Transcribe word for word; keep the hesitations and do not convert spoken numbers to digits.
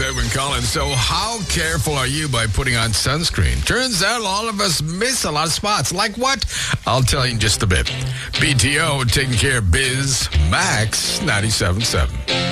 Edwin Collins. So how careful are you by putting on sunscreen? Turns out all of us miss a lot of spots. Like what? I'll tell you in just a bit. B T O taking care of biz. Max ninety-seven point seven.